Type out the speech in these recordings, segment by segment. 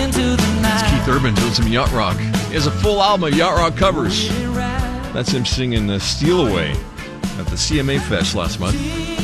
It's Keith Urban doing some yacht rock. He has a full album of yacht rock covers. That's him singing Steal Away at the CMA Fest last month.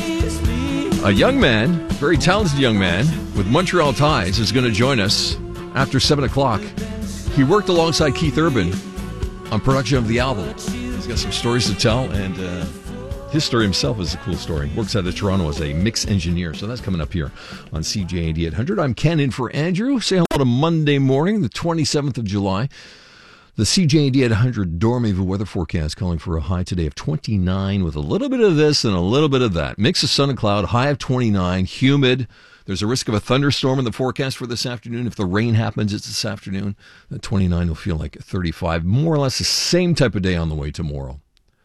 A young man, very talented young man with Montreal ties is going to join us after 7 o'clock. He worked alongside Keith Urban on production of the album. He's got some stories to tell, and his story himself is a cool story. Works out of Toronto as a mix engineer, so that's coming up here on CJAD 800. I'm Ken in for Andrew. Say hello to Monday morning, the 27th of July. The CJAD 800 Dormez-vous weather forecast calling for a high today of 29 with a little bit of this and a little bit of that. Mix of sun and cloud, high of 29, humid. There's a risk of a thunderstorm in the forecast for this afternoon. If the rain happens, it's this afternoon. The 29 will feel like 35. More or less the same type of day on the way tomorrow.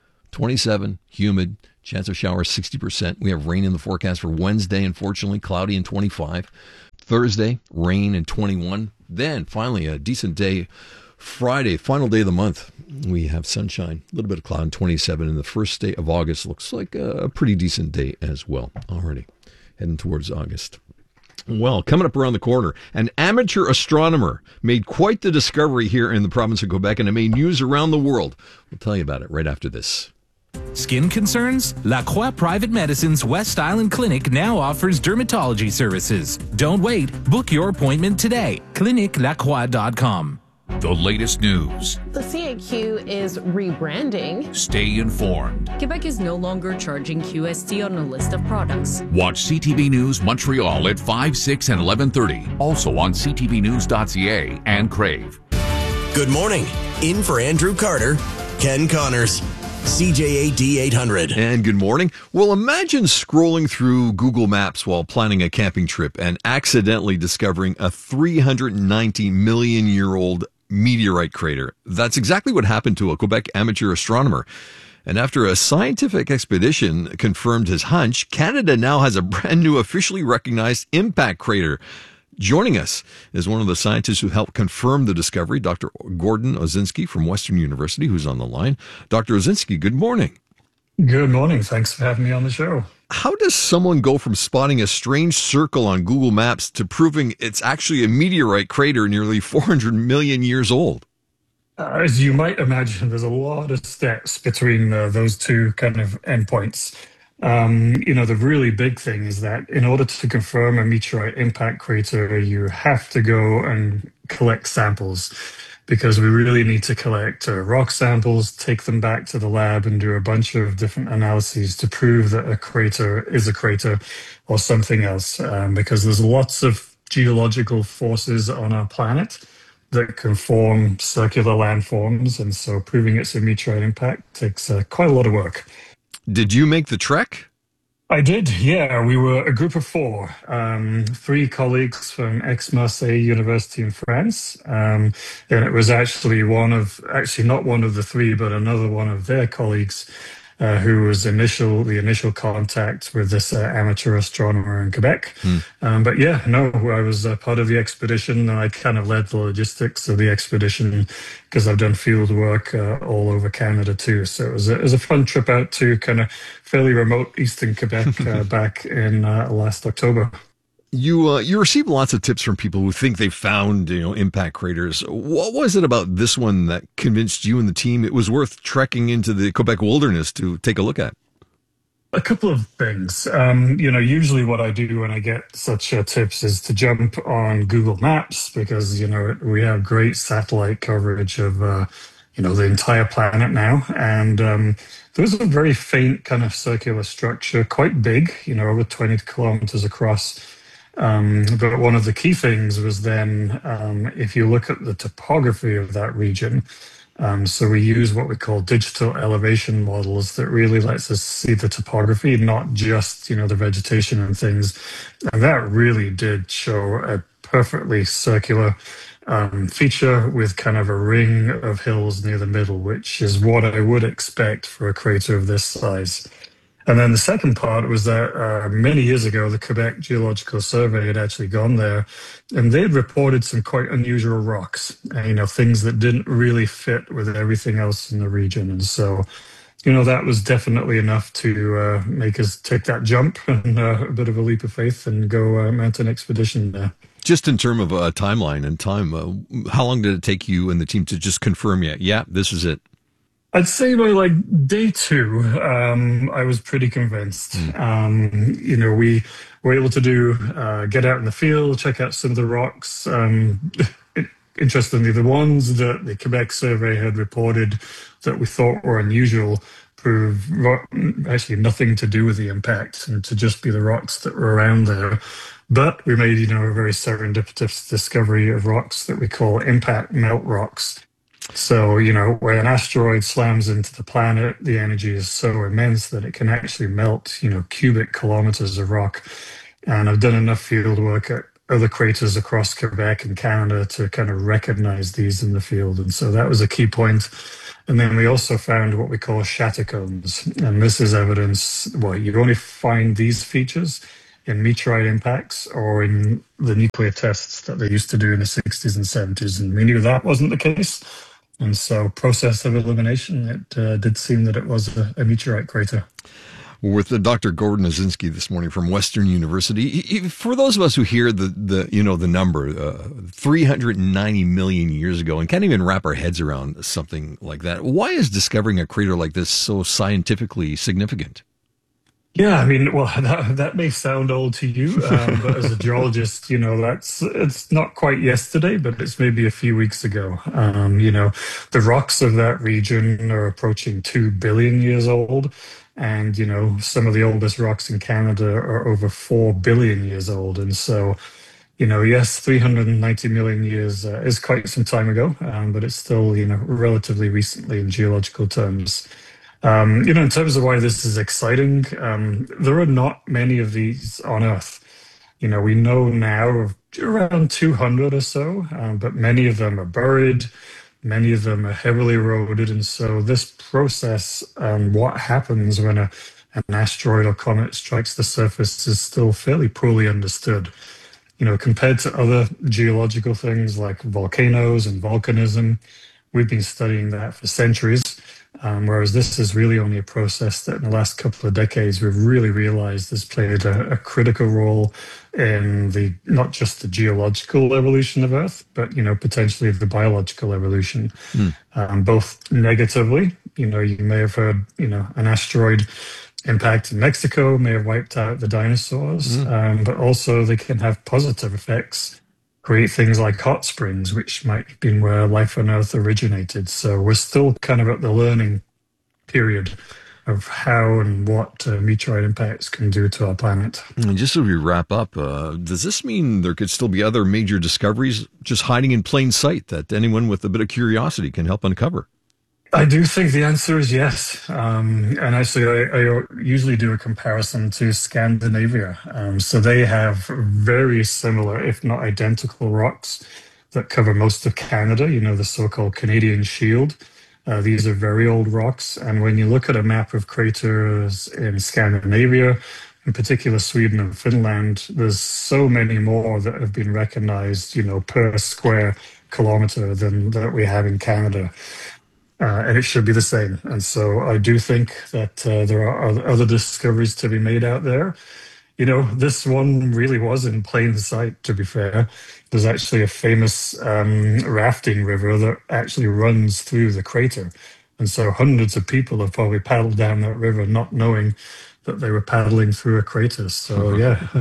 27, humid, chance of showers 60%. We have rain in the forecast for Wednesday, unfortunately, cloudy and 25. Thursday, rain and 21. Then finally a decent day. Friday, final day of the month, we have sunshine, a little bit of cloud, and 27. And the first day of August looks like a pretty decent day as well. Already heading towards August. Well, coming up around the corner, an amateur astronomer made quite the discovery here in the province of Quebec, and it made news around the world. We'll tell you about it right after this. Skin concerns? La Croix Private Medicine's West Island Clinic now offers dermatology services. Don't wait. Book your appointment today. ClinicLacroix.com. The latest news. The CAQ is rebranding. Stay informed. Quebec is no longer charging QST on a list of products. Watch CTV News Montreal at 5, 6, and 11:30. Also on ctvnews.ca and Crave. Good morning. In for Andrew Carter, Ken Connors. CJAD 800. And good morning. Well, imagine scrolling through Google Maps while planning a camping trip and accidentally discovering a 390 million year old meteorite crater. That's exactly what happened to a Quebec amateur astronomer. And after a scientific expedition confirmed his hunch, Canada now has a brand new officially recognized impact crater. Joining us is one of the scientists who helped confirm the discovery, Dr. Gordon Ozynski from Western University, who's on the line. Dr. Ozynski, good morning. Good morning. Thanks for having me on the show. How does someone go from spotting a strange circle on Google Maps to proving it's actually a meteorite crater nearly 400 million years old? As you might imagine, there's a lot of steps between those two kind of endpoints. The really big thing is that in order to confirm a meteorite impact crater, you have to go and collect samples, because we really need to collect rock samples, take them back to the lab and do a bunch of different analyses to prove that a crater is a crater or something else, because there's lots of geological forces on our planet that can form circular landforms, and so proving it's a meteorite impact takes quite a lot of work. Did you make the trek? I did, yeah. We were a group of four, 3 colleagues from Aix-Marseille University in France. And it was actually not one of the 3, but another one of their colleagues who was the initial contact with this amateur astronomer in Quebec. But yeah, no, I was part of the expedition, and I kind of led the logistics of the expedition because I've done field work all over Canada too. So it was a fun trip out to kind of fairly remote eastern Quebec back in last October. You receive lots of tips from people who think they've found, impact craters. What was it about this one that convinced you and the team it was worth trekking into the Quebec wilderness to take a look at? A couple of things. Usually what I do when I get such tips is to jump on Google Maps, because, we have great satellite coverage of, the entire planet now. And there was a very faint kind of circular structure, quite big, over 20 kilometers across. But one of the key things was then, if you look at the topography of that region, so we use what we call digital elevation models that really lets us see the topography, not just, the vegetation and things. And that really did show a perfectly circular feature with kind of a ring of hills near the middle, which is what I would expect for a crater of this size. And then the second part was that many years ago, the Quebec Geological Survey had actually gone there, and they'd reported some quite unusual rocks, things that didn't really fit with everything else in the region. And so, that was definitely enough to make us take that jump and a bit of a leap of faith and go mount an expedition there. Just in terms of a timeline and time, how long did it take you and the team to just confirm, yeah, this is it? I'd say by like day 2, I was pretty convinced. We were able to get out in the field, check out some of the rocks. Interestingly, the ones that the Quebec survey had reported that we thought were unusual proved actually nothing to do with the impact and to just be the rocks that were around there. But we made, a very serendipitous discovery of rocks that we call impact melt rocks. So, where an asteroid slams into the planet, the energy is so immense that it can actually melt, cubic kilometers of rock. And I've done enough field work at other craters across Quebec and Canada to kind of recognize these in the field. And so that was a key point. And then we also found what we call shatter cones. And this is evidence, you only find these features in meteorite impacts or in the nuclear tests that they used to do in the 60s and 70s. And we knew that wasn't the case. And so process of elimination, it did seem that it was a meteorite crater. With Dr. Gordon Osinski this morning from Western University. For those of us who hear the number 390 million years ago and can't even wrap our heads around something like that, why is discovering a crater like this so scientifically significant? Yeah, I mean, that may sound old to you, but as a geologist, it's not quite yesterday, but it's maybe a few weeks ago. The rocks of that region are approaching 2 billion years old. And, some of the oldest rocks in Canada are over 4 billion years old. And so, yes, 390 million years is quite some time ago, but it's still, relatively recently in geological terms. In terms of why this is exciting, there are not many of these on Earth. We know now of around 200 or so, but many of them are buried. Many of them are heavily eroded. And so this process, what happens when an asteroid or comet strikes the surface is still fairly poorly understood. Compared to other geological things like volcanoes and volcanism, we've been studying that for centuries. Whereas this is really only a process that in the last couple of decades, we've really realized has played a critical role in not just the geological evolution of Earth, but, potentially the biological evolution, both negatively. You may have heard, an asteroid impact in Mexico may have wiped out the dinosaurs, but also they can have positive effects, create things like hot springs, which might have been where life on Earth originated. So we're still kind of at the learning period of how and what meteorite impacts can do to our planet. And just as we wrap up, does this mean there could still be other major discoveries just hiding in plain sight that anyone with a bit of curiosity can help uncover? I do think the answer is yes. And actually, I usually do a comparison to Scandinavia. So they have very similar, if not identical, rocks that cover most of Canada, the so-called Canadian Shield. These are very old rocks. And when you look at a map of craters in Scandinavia, in particular Sweden and Finland, there's so many more that have been recognized, per square kilometer than that we have in Canada. And it should be the same. And so I do think that there are other discoveries to be made out there. This one really was in plain sight, to be fair. There's actually a famous rafting river that actually runs through the crater. And so hundreds of people have probably paddled down that river not knowing that they were paddling through a crater. So,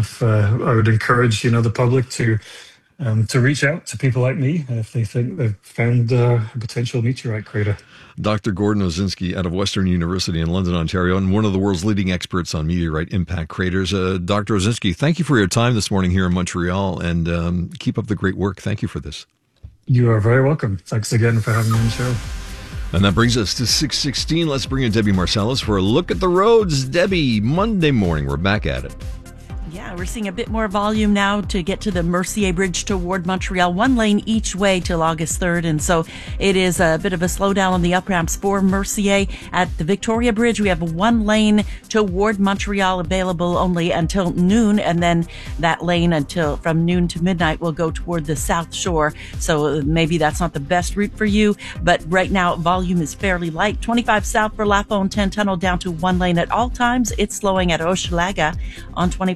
I would encourage, the public to reach out to people like me if they think they've found a potential meteorite crater. Dr. Gordon Osinski out of Western University in London, Ontario, and one of the world's leading experts on meteorite impact craters. Dr. Osinski, thank you for your time this morning here in Montreal, and keep up the great work. Thank you for this. You are very welcome. Thanks again for having me on the show. And that brings us to 6:16. Let's bring in Debbie Marcellus for a look at the roads. Debbie, Monday morning, we're back at it. Yeah, we're seeing a bit more volume now to get to the Mercier Bridge toward Montreal, one lane each way till August 3rd. And so it is a bit of a slowdown on the up ramps for Mercier. At the Victoria Bridge, we have one lane toward Montreal available only until noon. And then that lane until from noon to midnight will go toward the South Shore. So maybe that's not the best route for you. But right now, volume is fairly light. 25 south for Lafayette 10 Tunnel down to one lane at all times. It's slowing at Hochelaga on 25 south.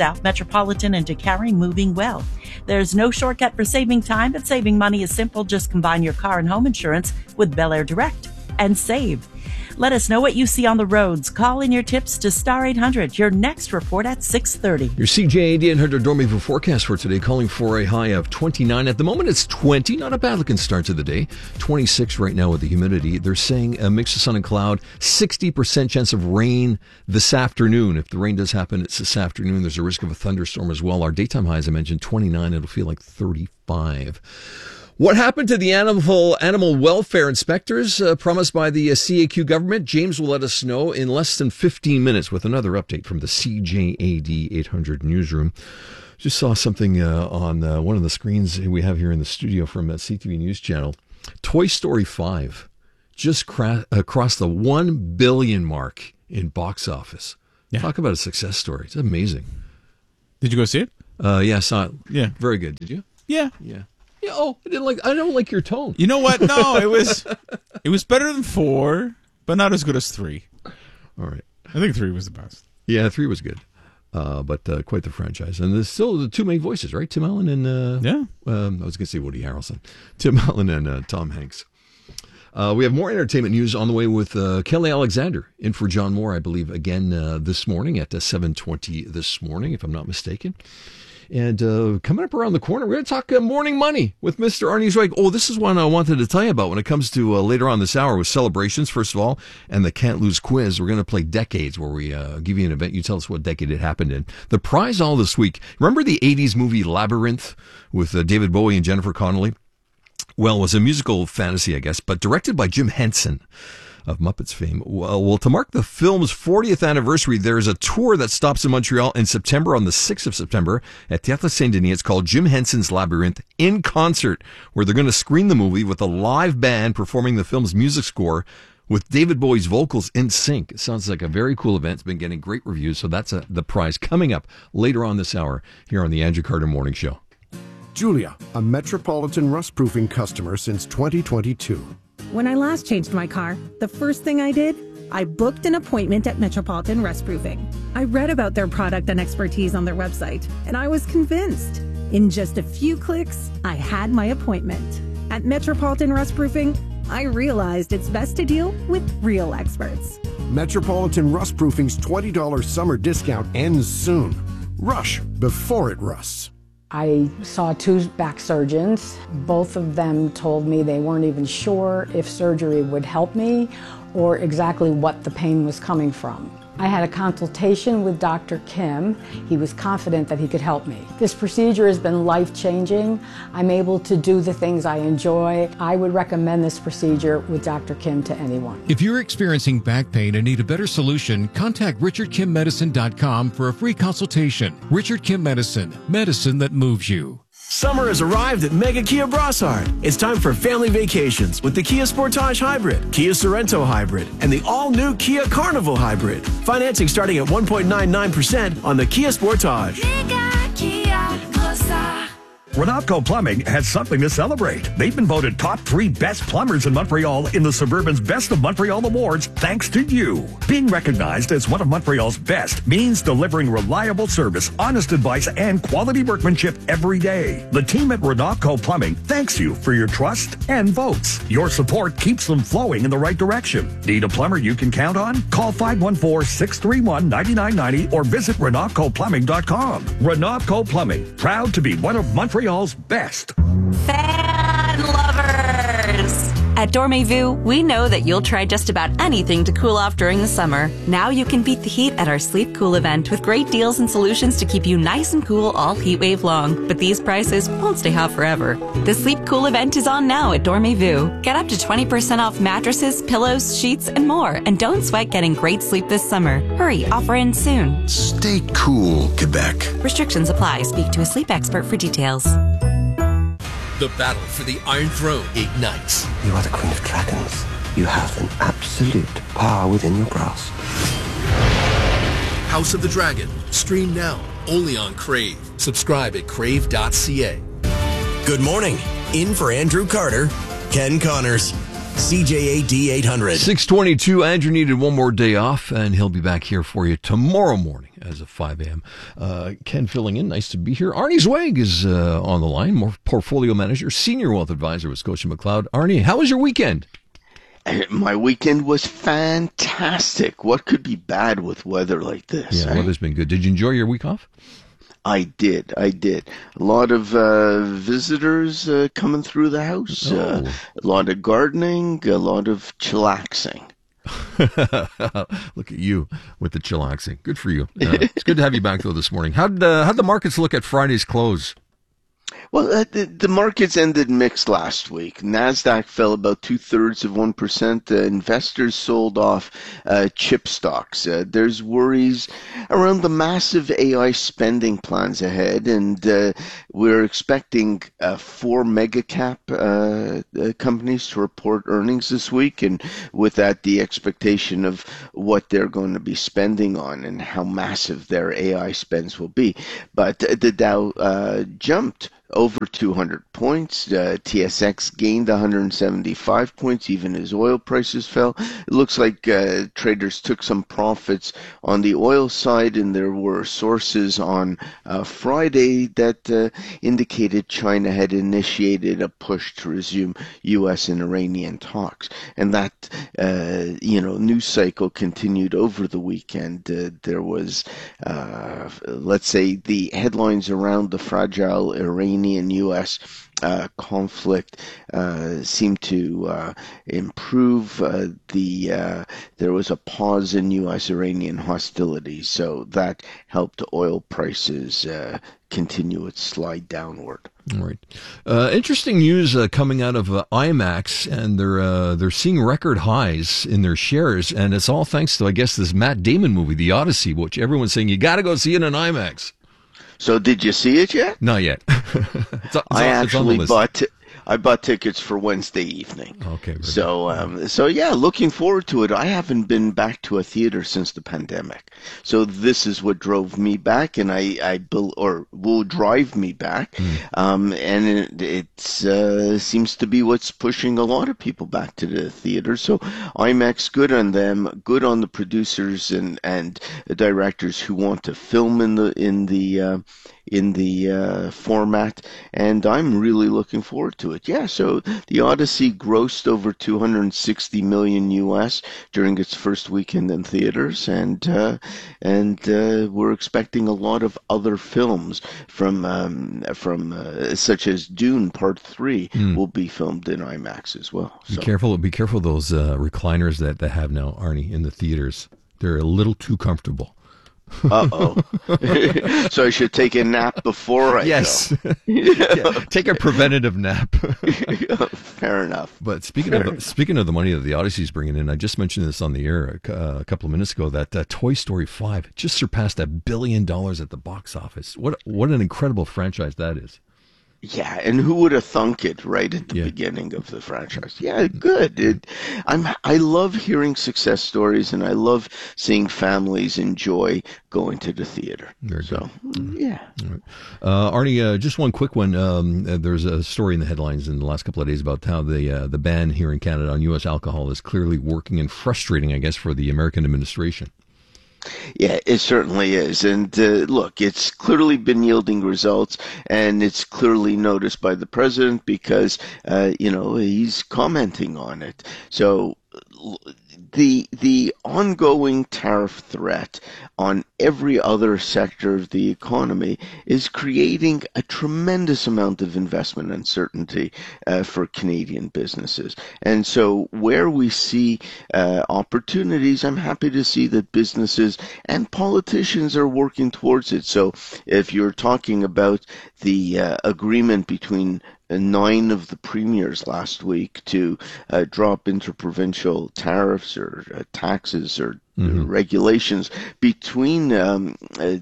South Metropolitan and DeKalb moving well. There's no shortcut for saving time, but saving money is simple. Just combine your car and home insurance with Bel Air Direct and save. Let us know what you see on the roads. Call in your tips to Star 800. Your next report at 6:30. Your CJAD 800 Dormez-vous forecast for today, calling for a high of 29. At the moment, it's 20. Not a bad looking start to the day. 26 right now with the humidity. They're saying a mix of sun and cloud. 60% chance of rain this afternoon. If the rain does happen, it's this afternoon. There's a risk of a thunderstorm as well. Our daytime high, as I mentioned, 29. It'll feel like 35. What happened to the animal welfare inspectors promised by the CAQ government? James will let us know in less than 15 minutes with another update from the CJAD 800 newsroom. Just saw something on one of the screens we have here in the studio from CTV News Channel. Toy Story 5 just crossed the 1 billion mark in box office. Yeah. Talk about a success story. It's amazing. Did you go see it? Yeah, I saw it. Yeah. Very good. Did you? Yeah. Yeah. Yeah, I don't like your tone. You know what? No, it was better than 4, but not as good as 3. All right. I think 3 was the best. Yeah, 3 was good. But quite the franchise. And there's still the two main voices, right? Tim Allen and I was going to say Woody Harrelson. Tim Allen and Tom Hanks. We have more entertainment news on the way with Kelly Alexander in for John Moore, I believe, again this morning at 7:20 this morning, if I'm not mistaken. And coming up around the corner, we're going to talk morning money with Mr. Arnie Zweig. Oh, this is one I wanted to tell you about when it comes to later on this hour with celebrations, first of all, and the Can't Lose quiz. We're going to play decades where we give you an event. You tell us what decade it happened in. The prize all this week. Remember the 80s movie Labyrinth with David Bowie and Jennifer Connelly? Well, it was a musical fantasy, I guess, but directed by Jim Henson of Muppets fame. Well, to mark the film's 40th anniversary, there's a tour that stops in Montreal in September, on the 6th of September, at Théâtre Saint-Denis. It's called Jim Henson's Labyrinth in Concert, where they're going to screen the movie with a live band performing the film's music score with David Bowie's vocals in sync. It sounds like a very cool event. It's been getting great reviews, so that's the prize coming up later on this hour here on the Andrew Carter Morning Show. Julia, a Metropolitan rust-proofing customer since 2022. When I last changed my car, the first thing I did, I booked an appointment at Metropolitan Rust Proofing. I read about their product and expertise on their website, and I was convinced. In just a few clicks, I had my appointment. At Metropolitan Rust Proofing, I realized it's best to deal with real experts. Metropolitan Rust Proofing's $20 summer discount ends soon. Rush before it rusts. I saw 2 back surgeons. Both of them told me they weren't even sure if surgery would help me or exactly what the pain was coming from. I had a consultation with Dr. Kim. He was confident that he could help me. This procedure has been life-changing. I'm able to do the things I enjoy. I would recommend this procedure with Dr. Kim to anyone. If you're experiencing back pain and need a better solution, contact RichardKimMedicine.com for a free consultation. Richard Kim Medicine, medicine that moves you. Summer has arrived at Mega Kia Brossard. It's time for family vacations with the Kia Sportage Hybrid, Kia Sorento Hybrid, and the all-new Kia Carnival Hybrid. Financing starting at 1.99% on the Kia Sportage. Mega Kia Brossard. Renatco Plumbing has something to celebrate. They've been voted top 3 best plumbers in Montreal in the Suburban's Best of Montreal Awards thanks to you. Being recognized as one of Montreal's best means delivering reliable service, honest advice, and quality workmanship every day. The team at Renatco Plumbing thanks you for your trust and votes. Your support keeps them flowing in the right direction. Need a plumber you can count on? Call 514-631-9990 or visit RenatcoPlumbing.com. Renatco Plumbing, proud to be one of Montreal's best. Fan lovers! At Dormez-vous, we know that you'll try just about anything to cool off during the summer. Now you can beat the heat at our Sleep Cool event with great deals and solutions to keep you nice and cool all heat wave long. But these prices won't stay hot forever. The Sleep Cool event is on now at Dormez-vous. Get up to 20% off mattresses, pillows, sheets, and more. And don't sweat getting great sleep this summer. Hurry, offer ends soon. Stay cool, Quebec. Restrictions apply. Speak to a sleep expert for details. The battle for the Iron Throne ignites. You are the Queen of Dragons. You have an absolute power within your grasp. House of the Dragon. Stream now, only on Crave. Subscribe at crave.ca. Good morning. In for Andrew Carter, Ken Connors. CJAD 800. 622. Andrew needed one more day off, and he'll be back here for you tomorrow morning as of 5 a.m. Ken filling in. Nice to be here. Arnie Zweig is on the line, more portfolio manager, senior wealth advisor with Scotia McLeod. Arnie, how was your weekend? My weekend was fantastic. What could be bad with weather like this? Yeah, weather's been good. Did you enjoy your week off? I did. A lot of visitors coming through the house. A lot of gardening. A lot of chillaxing. Look at you with the chillaxing. Good for you. It's good to have you back though this morning. How'd the markets look at Friday's close? Well, the markets ended mixed last week. NASDAQ fell about 2/3%. Investors sold off chip stocks. There's worries around the massive AI spending plans ahead, and we're expecting 4 mega cap companies to report earnings this week, and with that, the expectation of what they're going to be spending on and how massive their AI spends will be. But the Dow jumped over 200 points. TSX gained 175 points, even as oil prices fell. It looks like traders took some profits on the oil side, and there were sources on Friday that indicated China had initiated a push to resume U.S. and Iranian talks. And that, news cycle continued over the weekend. There was, let's say, the headlines around the fragile Iranian-U.S. conflict seemed to improve. There was a pause in U.S.-Iranian hostilities, so that helped oil prices continue its slide downward. All right. Interesting news coming out of IMAX, and they're seeing record highs in their shares, and it's all thanks to, I guess, this Matt Damon movie, The Odyssey, which everyone's saying you got to go see it in IMAX. So did you see it yet? Not yet. I bought tickets for Wednesday evening. Okay. So yeah, looking forward to it. I haven't been back to a theater since the pandemic, so this is what drove me back, and will drive me back. And it seems to be what's pushing a lot of people back to the theater. So IMAX, good on them, good on the producers and the directors who want to film in the format, and I'm really looking forward to it. Yeah, so the Odyssey grossed over $260 million US during its first weekend in theaters, and we're expecting a lot of other films from such as Dune Part 3 will be filmed in IMAX as well. So. Be careful those recliners that they have now, Arnie, in the theaters. They're a little too comfortable. Uh-oh. So I should take a nap before I go. Yeah, take a preventative nap. Fair enough. But speaking of the money that the Odyssey's bringing in, I just mentioned this on the air a couple of minutes ago, that Toy Story 5 just surpassed $1 billion at the box office. What an incredible franchise that is. Yeah, and who would have thunk it right at the beginning of the franchise? Yeah, good. I love hearing success stories, and I love seeing families enjoy going to the theater. Very good. Yeah. All right. Arnie, just one quick one. There's a story in the headlines in the last couple of days about how the ban here in Canada on U.S. alcohol is clearly working and frustrating, I guess, for the American administration. Yeah, it certainly is. And look, it's clearly been yielding results, and it's clearly noticed by the president because, he's commenting on it. So the ongoing tariff threat on every other sector of the economy is creating a tremendous amount of investment uncertainty for Canadian businesses. And so where we see opportunities, I'm happy to see that businesses and politicians are working towards it. So if you're talking about the agreement between 9 of the premiers last week to drop interprovincial tariffs or taxes or regulations between the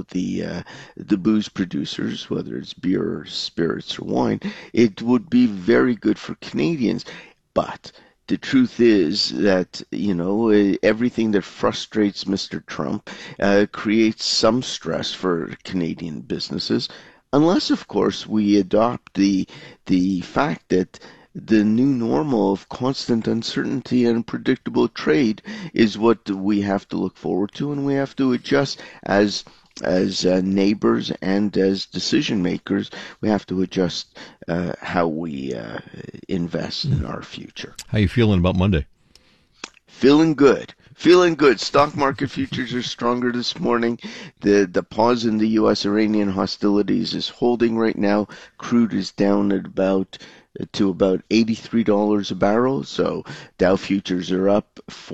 booze producers, whether it's beer or spirits or wine, it would be very good for Canadians. But the truth is that, everything that frustrates Mr. Trump creates some stress for Canadian businesses. Unless, of course, we adopt the fact that the new normal of constant uncertainty and predictable trade is what we have to look forward to, and we have to adjust as neighbors and as decision makers. We have to adjust how we invest in our future. How you feeling about Monday? Feeling good. Feeling good. Stock market futures are stronger this morning. The pause in the U.S.-Iranian hostilities is holding right now. Crude is down at about $83 a barrel. So Dow futures are up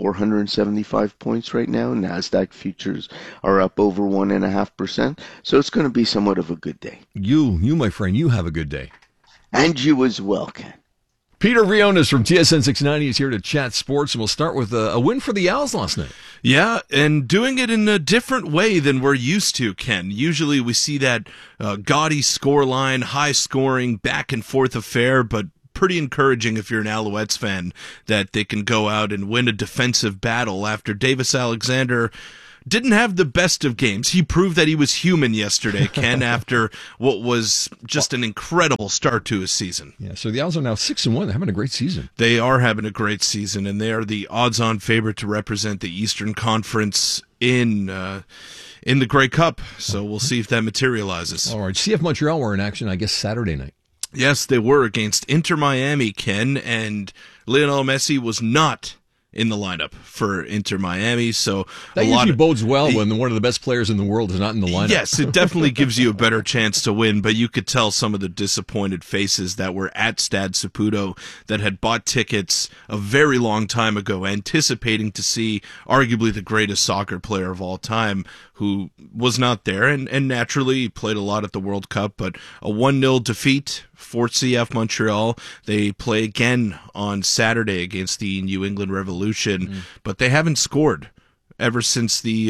475 points right now. NASDAQ futures are up over 1.5%. So it's going to be somewhat of a good day. You, my friend, you have a good day. And you as well, Ken. Peter Briones from TSN 690 is here to chat sports, and we'll start with a win for the Owls last night. Yeah, and doing it in a different way than we're used to, Ken. Usually we see that gaudy scoreline, high-scoring, back-and-forth affair, but pretty encouraging if you're an Alouettes fan that they can go out and win a defensive battle after Davis Alexander didn't have the best of games. He proved that he was human yesterday, Ken, after what was just an incredible start to his season. Yeah, so the Owls are now 6-1. They're having a great season. They are having a great season, and they are the odds-on favorite to represent the Eastern Conference in the Grey Cup. So we'll see if that materializes. All right, CF Montreal were in action, I guess, Saturday night. Yes, they were against Inter Miami, Ken, and Lionel Messi was not in the lineup for Inter Miami, so that usually bodes well when one of the best players in the world is not in the lineup. Yes, it definitely gives you a better chance to win, but you could tell some of the disappointed faces that were at Stade Saputo that had bought tickets a very long time ago, anticipating to see arguably the greatest soccer player of all time, who was not there, and naturally played a lot at the World Cup, but a 1-0 defeat for CF Montreal. They play again on Saturday against the New England Revolution, but they haven't scored ever since the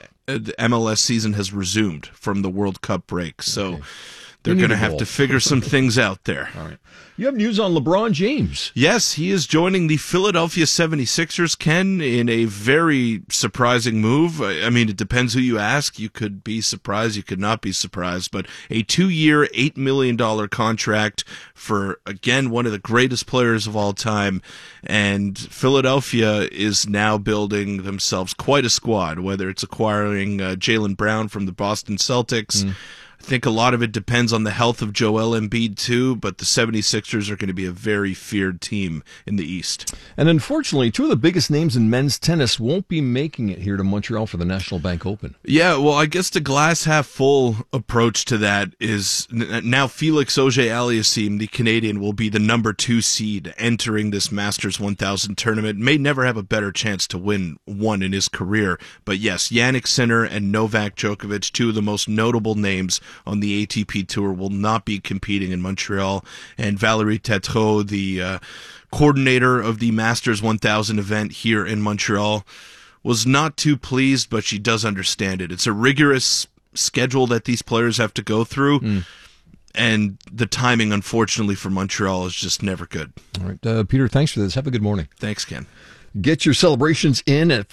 MLS season has resumed from the World Cup break. So they're going to have to figure some things out there. All right. You have news on LeBron James. Yes, he is joining the Philadelphia 76ers, Ken, in a very surprising move. I mean, it depends who you ask. You could be surprised, you could not be surprised. But a 2-year, $8 million contract for, again, one of the greatest players of all time. And Philadelphia is now building themselves quite a squad, whether it's acquiring Jaylen Brown from the Boston Celtics. I think a lot of it depends on the health of Joel Embiid, too, but the 76ers are going to be a very feared team in the East. And unfortunately, two of the biggest names in men's tennis won't be making it here to Montreal for the National Bank Open. Yeah, well, I guess the glass-half-full approach to that is now Felix Auger-Aliassime, the Canadian, will be the number 2 seed entering this Masters 1000 tournament. May never have a better chance to win one in his career. But yes, Jannik Sinner and Novak Djokovic, two of the most notable names on the ATP Tour, will not be competing in Montreal. And Valérie Tétrault, the coordinator of the Masters 1000 event here in Montreal, was not too pleased, but she does understand it. It's a rigorous schedule that these players have to go through, and the timing, unfortunately, for Montreal is just never good. All right, Peter, thanks for this. Have a good morning. Thanks, Ken. Get your celebrations in at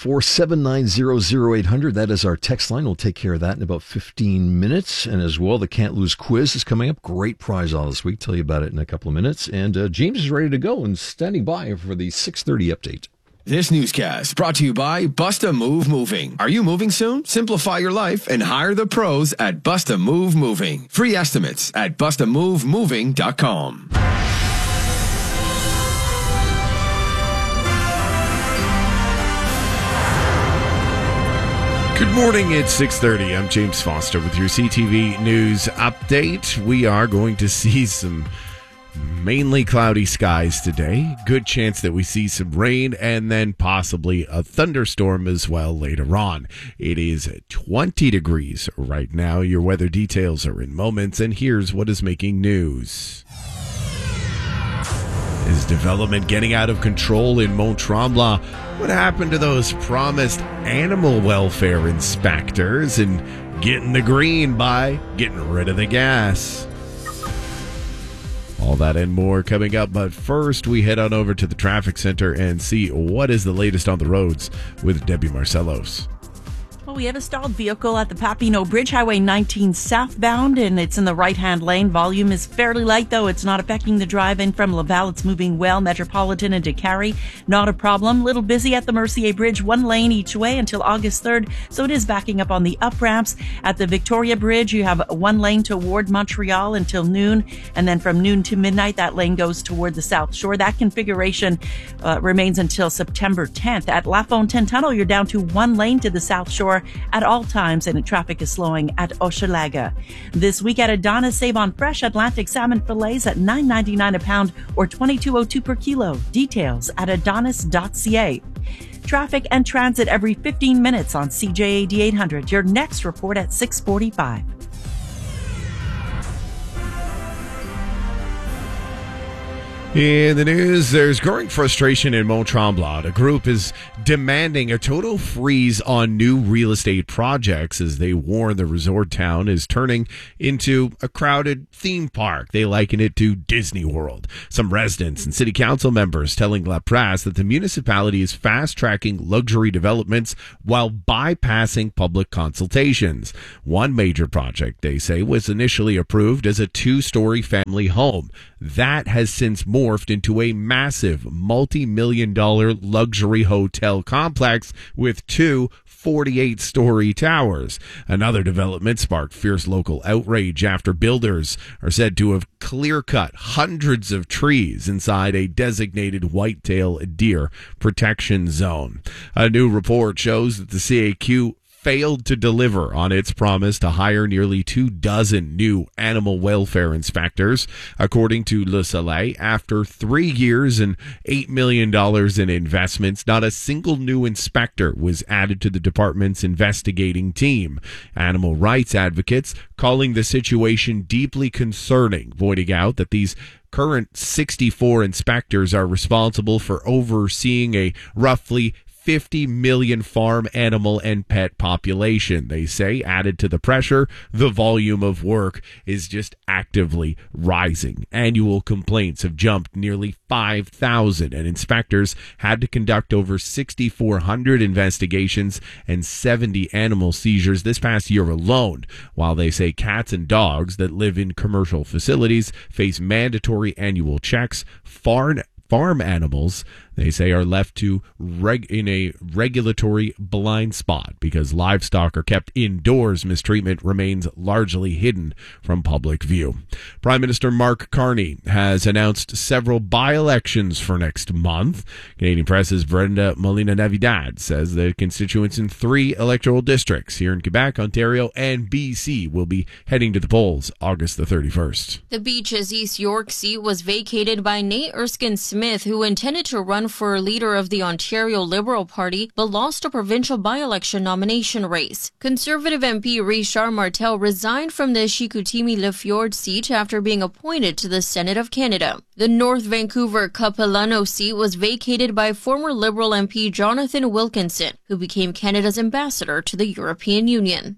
514-790-0800. That is our text line. We'll take care of that in about 15 minutes. And as well, the Can't Lose quiz is coming up. Great prize all this week. Tell you about it in a couple of minutes. And James is ready to go and standing by for the 6:30 update. This newscast brought to you by Busta Move Moving. Are you moving soon? Simplify your life and hire the pros at Busta Move Moving. Free estimates at bustamovemoving.com. Good morning, it's 6:30. I'm James Foster with your CTV News update. We are going to see some mainly cloudy skies today. Good chance that we see some rain and then possibly a thunderstorm as well later on. It is 20 degrees right now. Your weather details are in moments, and here's what is making news. Is development getting out of control in Mont-Tremblant? What happened to those promised animal welfare inspectors and getting the green by getting rid of the gas? All that and more coming up, but first we head on over to the traffic center and see what is the latest on the roads with Debbie Marcellos. Well, we have a stalled vehicle at the Papineau Bridge, Highway 19 southbound, and it's in the right-hand lane. Volume is fairly light, though. It's not affecting the drive-in from Laval. It's moving well. Metropolitan and DeCarry, not a problem. Little busy at the Mercier Bridge, one lane each way until August 3rd, so it is backing up on the up-ramps. At the Victoria Bridge, you have one lane toward Montreal until noon, and then from noon to midnight, that lane goes toward the South Shore. That configuration remains until September 10th. At La Fontaine Tunnel, you're down to one lane to the South Shore at all times, and traffic is slowing at Hochelaga. This week at Adonis, save on fresh Atlantic salmon fillets at $9.99 a pound or $22.02 per kilo. Details at adonis.ca. Traffic and transit every 15 minutes on CJAD 800. Your next report at 6:45. In the news, there's growing frustration in Mont-Tremblant. A group is demanding a total freeze on new real estate projects as they warn the resort town is turning into a crowded theme park. They liken it to Disney World. Some residents and city council members telling La Presse that the municipality is fast-tracking luxury developments while bypassing public consultations. One major project, they say, was initially approved as a 2-story family home. That has since morphed into a massive multi-million-dollar luxury hotel complex with 2 48-story towers. Another development sparked fierce local outrage after builders are said to have clear-cut hundreds of trees inside a designated whitetail deer protection zone. A new report shows that the CAQ failed to deliver on its promise to hire nearly 24 new animal welfare inspectors. According to Le Soleil, after 3 years and $8 million in investments, not a single new inspector was added to the department's investigating team. Animal rights advocates calling the situation deeply concerning, pointing out that these current 64 inspectors are responsible for overseeing a roughly 50 million farm animal and pet population. They say, added to the pressure, the volume of work is just actively rising. Annual complaints have jumped nearly 5,000, and inspectors had to conduct over 6,400 investigations and 70 animal seizures this past year alone, while they say cats and dogs that live in commercial facilities face mandatory annual checks. Farm animals, they say, are left to in a regulatory blind spot because livestock are kept indoors. Mistreatment remains largely hidden from public view. Prime Minister Mark Carney has announced several by-elections for next month. Canadian Press's Brenda Molina-Navidad says the constituents in 3 electoral districts here in Quebec, Ontario, and BC will be heading to the polls August the 31st. The Beaches East York seat was vacated by Nate Erskine-Smith, who intended to run for leader of the Ontario Liberal Party but lost a provincial by-election nomination race. Conservative MP Richard Martel resigned from the Chicoutimi-Le Fjord seat after being appointed to the Senate of Canada. The North Vancouver Capilano seat was vacated by former Liberal MP Jonathan Wilkinson, who became Canada's ambassador to the European Union.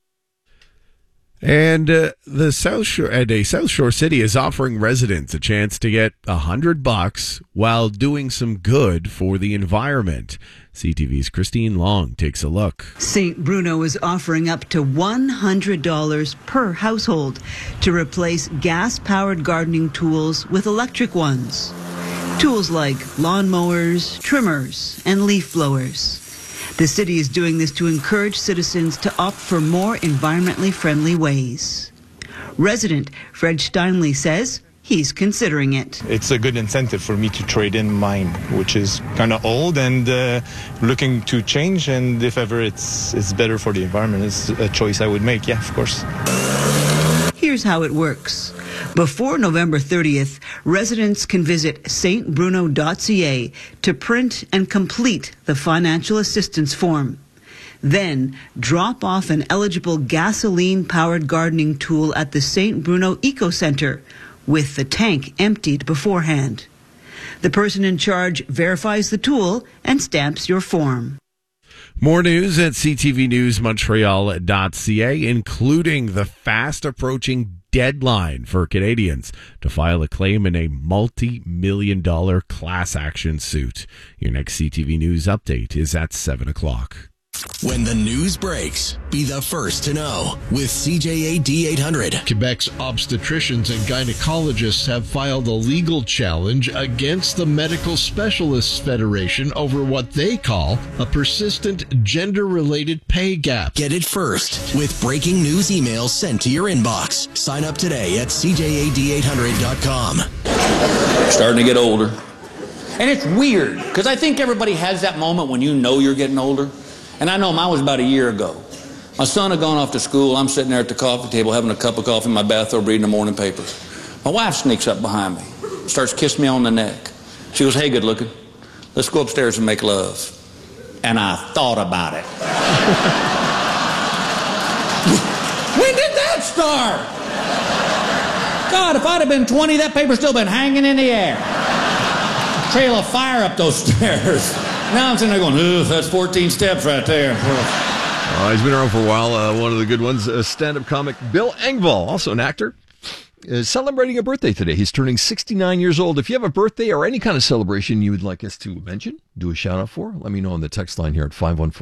And a South Shore city is offering residents a chance to get $100 while doing some good for the environment. CTV's Christine Long takes a look. St. Bruno is offering up to $100 per household to replace gas-powered gardening tools with electric ones. Tools like lawnmowers, trimmers, and leaf blowers. The city is doing this to encourage citizens to opt for more environmentally friendly ways. Resident Fred Steinley says he's considering it. It's a good incentive for me to trade in mine, which is kind of old and looking to change. And if ever it's better for the environment, it's a choice I would make. Yeah, of course. Here's how it works. Before November 30th, residents can visit stbruno.ca to print and complete the financial assistance form. Then, drop off an eligible gasoline-powered gardening tool at the St. Bruno Eco Centre, with the tank emptied beforehand. The person in charge verifies the tool and stamps your form. More news at ctvnewsmontreal.ca, including the fast-approaching deadline for Canadians to file a claim in a multi-million-dollar class action suit. Your next CTV News update is at 7 o'clock. When the news breaks, be the first to know with CJA D800. Quebec's obstetricians and gynecologists have filed a legal challenge against the Medical Specialists Federation over what they call a persistent gender-related pay gap. Get it first with breaking news emails sent to your inbox. Sign up today at CJAD800.com. Starting to get older. And it's weird, because I think everybody has that moment when you know you're getting older. And I know mine was about a year ago. My son had gone off to school. I'm sitting there at the coffee table having a cup of coffee in my bathrobe reading the morning paper. My wife sneaks up behind me, starts kissing me on the neck. She goes, "Hey, good looking, let's go upstairs and make love." And I thought about it. When did that start? God, if I'd have been 20, that paper's still been hanging in the air. Trail of fire up those stairs. Now I'm sitting there going, "Ugh, that's 14 steps right there." He's been around for a while. One of the good ones, stand-up comic Bill Engvall, also an actor, is celebrating a birthday today. He's turning 69 years old. If you have a birthday or any kind of celebration you would like us to mention, do a shout-out for, let me know on the text line here at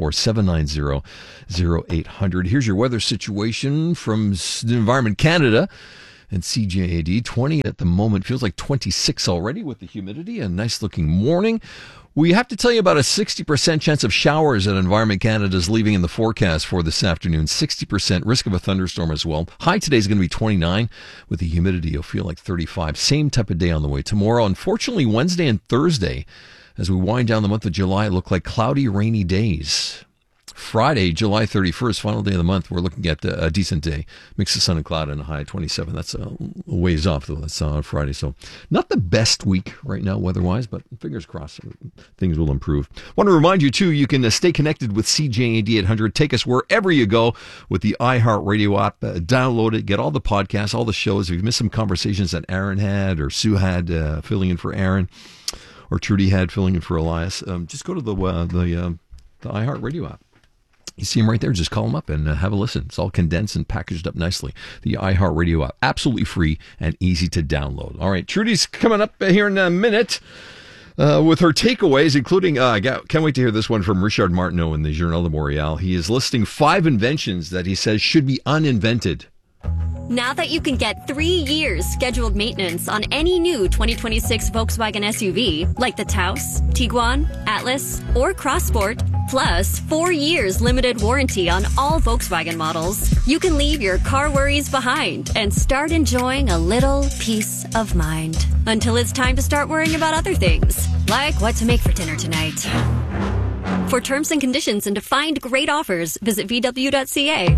514-790-0800. Here's your weather situation from the Environment Canada. And CJAD, 20 at the moment, feels like 26 already with the humidity. A nice-looking morning. We have to tell you about a 60% chance of showers that Environment Canada is leaving in the forecast for this afternoon. 60% risk of a thunderstorm as well. High today is going to be 29. With the humidity, you'll feel like 35. Same type of day on the way tomorrow. Unfortunately, Wednesday and Thursday, as we wind down the month of July, look like cloudy, rainy days. Friday, July 31st, final day of the month, we're looking at a decent day. Mix of sun and cloud and a high of 27. That's a ways off, though. That's on Friday. So not the best week right now weather-wise, but fingers crossed things will improve. Want to remind you, too, you can stay connected with CJAD 800. Take us wherever you go with the iHeartRadio app. Download it. Get all the podcasts, all the shows. If you've missed some conversations that Aaron had or Sue had filling in for Aaron or Trudy had filling in for Elias, just go to the iHeartRadio app. You see them right there. Just call them up and have a listen. It's all condensed and packaged up nicely. The iHeartRadio app, absolutely free and easy to download. All right, Trudy's coming up here in a minute with her takeaways, including, can't wait to hear this one from Richard Martineau in the Journal de Montréal. He is listing 5 inventions that he says should be uninvented. Now that you can get 3 years scheduled maintenance on any new 2026 Volkswagen SUV, like the Taos, Tiguan, Atlas, or Crossport, plus 4 years limited warranty on all Volkswagen models, you can leave your car worries behind and start enjoying a little peace of mind. Until it's time to start worrying about other things, like what to make for dinner tonight. For terms and conditions and to find great offers, visit VW.ca.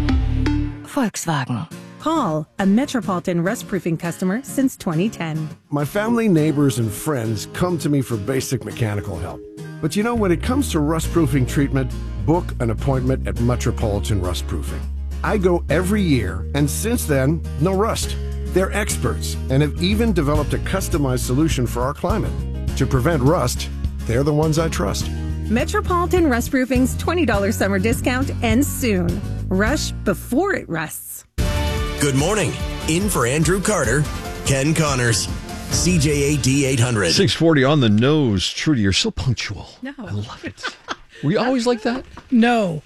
Volkswagen. Paul, a Metropolitan Rust Proofing customer since 2010. My family, neighbors, and friends come to me for basic mechanical help. But you know, when it comes to rust proofing treatment, book an appointment at Metropolitan Rust Proofing. I go every year, and since then, no rust. They're experts and have even developed a customized solution for our climate. To prevent rust, they're the ones I trust. Metropolitan Rust Proofing's $20 summer discount ends soon. Rush before it rusts. Good morning. In for Andrew Carter, Ken Connors, CJAD 800. 6:40 on the nose. Trudy, you're so punctual. No. I love it. Were you always like that? No.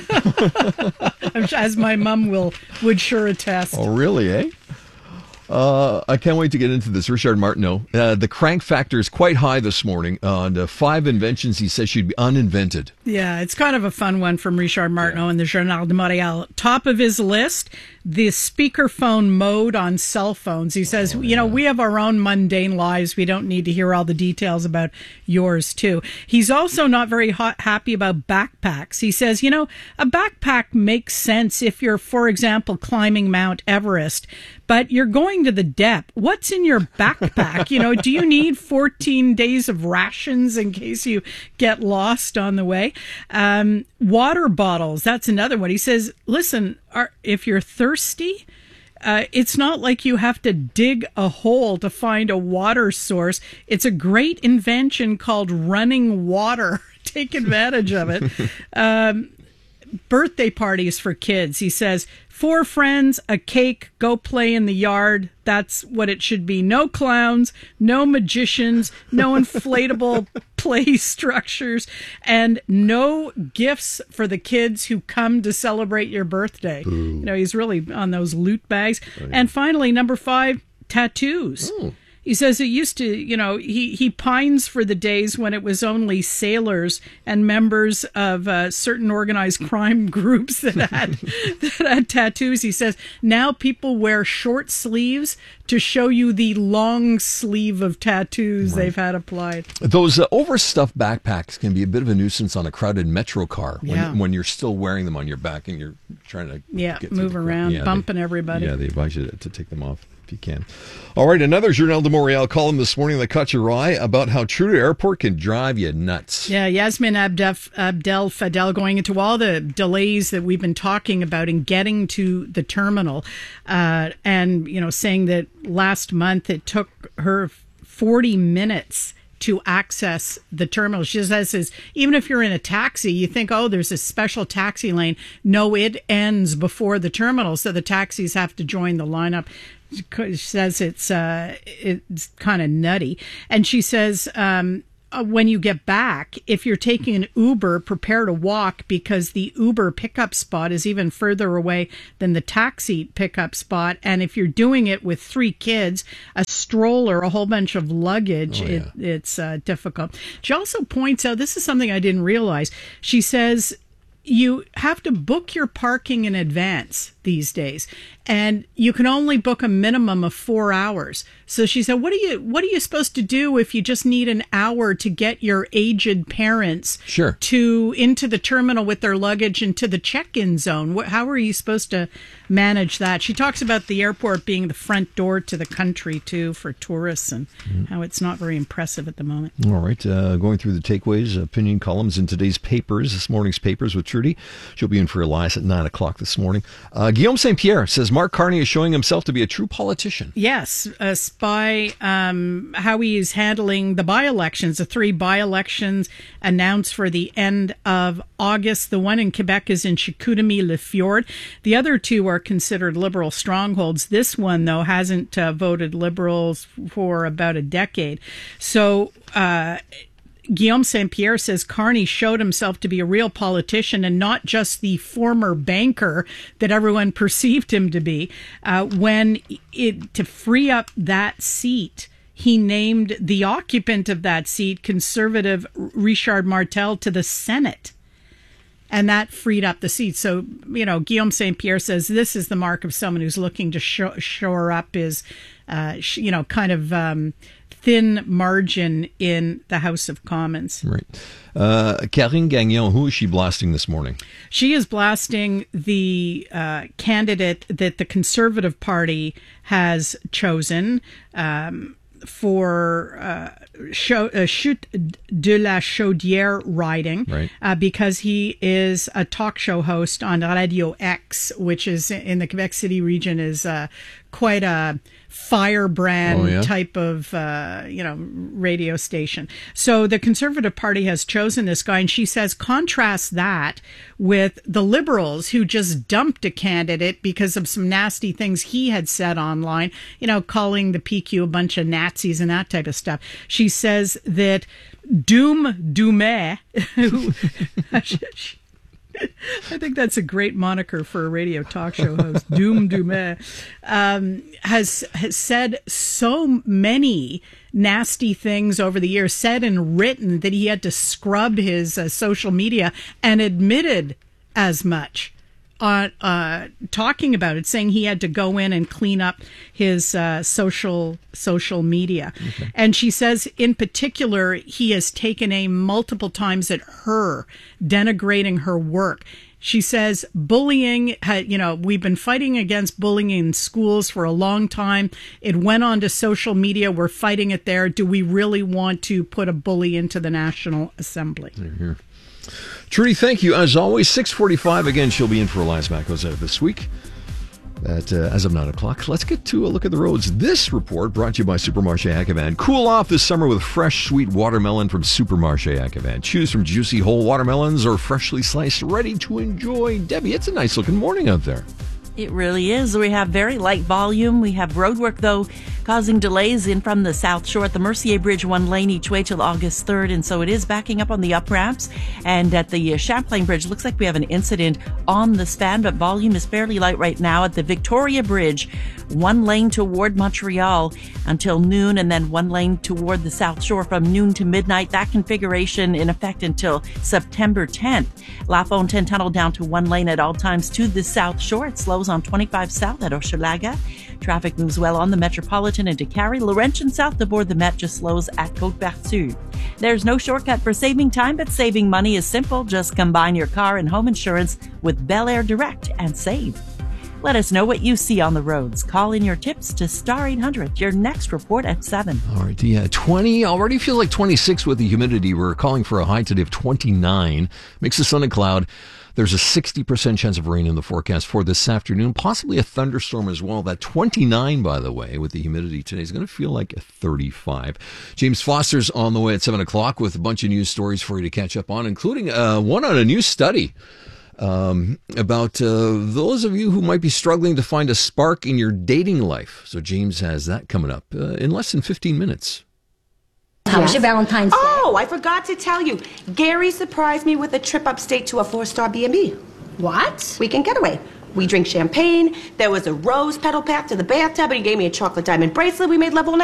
As my mom would sure attest. Oh, really, eh? I can't wait to get into this. Richard Martineau. The crank factor is quite high this morning on 5 inventions he says should be uninvented. Yeah, it's kind of a fun one from Richard Martineau in the Journal de Montréal. Top of his list, the speakerphone mode on cell phones. He says, we have our own mundane lives. We don't need to hear all the details about yours, too. He's also not very happy about backpacks. He says, a backpack makes sense if you're, for example, climbing Mount Everest, but you're going to the depth. What's in your backpack? Do you need 14 days of rations in case you get lost on the way? Water bottles, that's another one. He says, listen, if you're thirsty, it's not like you have to dig a hole to find a water source. It's a great invention called running water. Take advantage of it. Birthday parties for kids. He says, 4 friends, a cake, go play in the yard. That's what it should be. No clowns, no magicians, no inflatable play structures, and no gifts for the kids who come to celebrate your birthday. Boo. He's really on those loot bags. Oh, yeah. And finally, number 5, tattoos. He says it used to, he pines for the days when it was only sailors and members of certain organized crime groups that had tattoos. He says now people wear short sleeves to show you the long sleeve of tattoos they've had applied. Those overstuffed backpacks can be a bit of a nuisance on a crowded metro car when you're still wearing them on your back and you're trying to get move around, bumping everybody. Yeah, they advise you to take them off if you can. All right, another Journal de Montréal column this morning that caught your eye about how Trudeau Airport can drive you nuts. Yeah, Yasmin Abdel Fadel going into all the delays that we've been talking about in getting to the terminal, and saying that last month it took her 40 minutes to access the terminal. She says, even if you're in a taxi, you think, oh, there's a special taxi lane. No, it ends before the terminal, so the taxis have to join the lineup. She says it's kind of nutty. And she says, when you get back, if you're taking an Uber, prepare to walk because the Uber pickup spot is even further away than the taxi pickup spot. And if you're doing it with 3 kids, a stroller, a whole bunch of luggage, it's difficult. She also points out, this is something I didn't realize. She says, you have to book your parking in advance these days, and you can only book a minimum of 4 hours. So she said, what are you supposed to do if you just need an hour to get your aged parents into the terminal with their luggage and to the check-in zone? How are you supposed to manage that? She talks about the airport being the front door to the country too for tourists, and how it's not very impressive at the moment. All right, going through the takeaways, opinion columns in today's papers, this morning's papers with Trudy. She'll be in for Elias at 9 o'clock this morning. Guillaume St. Pierre says Mark Carney is showing himself to be a true politician. Yes, by how he is handling the by-elections, the 3 by-elections announced for the end of August. The one in Quebec is in Chicoutimi-Le-Fjord. The other 2 are considered Liberal strongholds. This one, though, hasn't voted Liberals for about a decade. So Guillaume St. Pierre says Carney showed himself to be a real politician and not just the former banker that everyone perceived him to be. To free up that seat, he named the occupant of that seat, Conservative Richard Martel, to the Senate. And that freed up the seat. So, Guillaume St. Pierre says this is the mark of someone who's looking to shore up his, thin margin in the House of Commons. Right. Karine Gagnon, who is she blasting this morning? She is blasting the candidate that the Conservative Party has chosen for Chute de la Chaudière riding, because he is a talk show host on Radio X, which is in the Quebec City region, is quite a firebrand type of radio station. So the Conservative Party has chosen this guy, and she says contrast that with the Liberals, who just dumped a candidate because of some nasty things he had said online, calling the PQ a bunch of Nazis and that type of stuff. She says that Dumet, I think that's a great moniker for a radio talk show host, Dumet, has said so many nasty things over the years, said and written, that he had to scrub his social media, and admitted as much on talking about it, saying he had to go in and clean up his social media. Okay. And she says, in particular, he has taken aim multiple times at her, denigrating her work. She says bullying, we've been fighting against bullying in schools for a long time. It went on to social media. We're fighting it there. Do we really want to put a bully into the National Assembly? Here. Trudy, thank you. As always, 6:45. Again, she'll be in for Elias Macos this week as of 9 o'clock. Let's get to a look at the roads. This report brought to you by Supermarché Ackevan. Cool off this summer with fresh, sweet watermelon from Supermarché Ackevan. Choose from juicy whole watermelons or freshly sliced, ready to enjoy. Debbie, it's a nice looking morning out there. It really is. We have very light volume. We have roadwork, though, causing delays in from the South Shore at the Mercier Bridge, one lane each way till August 3rd. And so it is backing up on the up ramps. And at the Champlain Bridge, looks like we have an incident on the span, but volume is fairly light right now. At the Victoria Bridge, one lane toward Montreal until noon, and then one lane toward the South Shore from noon to midnight. That configuration in effect until September 10th. La Fontaine Tunnel down to one lane at all times to the South Shore. It slows on 25 South at Hochelaga. Traffic moves well on the Metropolitan into Cary. Laurentian South aboard the Met just slows at Côte-Perçue. There's no shortcut for saving time, but saving money is simple. Just combine your car and home insurance with Bel Air Direct and save. Let us know what you see on the roads. Call in your tips to Star 800. Your next report at 7. All right, yeah, 20. Already feels like 26 with the humidity. We're calling for a high today of 29. Mix of sun and cloud. There's a 60% chance of rain in the forecast for this afternoon, possibly a thunderstorm as well. That 29, by the way, with the humidity today is going to feel like a 35. James Foster's on the way at 7 o'clock with a bunch of news stories for you to catch up on, including one on a new study about those of you who might be struggling to find a spark in your dating life. So James has that coming up in less than 15 minutes. How was your Valentine's Day? Oh, I forgot to tell you. Gary surprised me with a trip upstate to a 4-star B&B. What? Weekend getaway. We drink champagne. There was a rose petal pack to the bathtub, and he gave me a chocolate diamond bracelet. We made love all night.